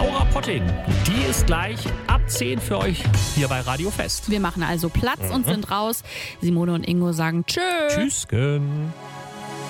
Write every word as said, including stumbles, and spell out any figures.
Laura Potting. Die ist gleich ab zehn für euch hier bei Radio Fest. Wir machen also Platz mhm. und sind raus. Simone und Ingo sagen Tschö. Tschüssken.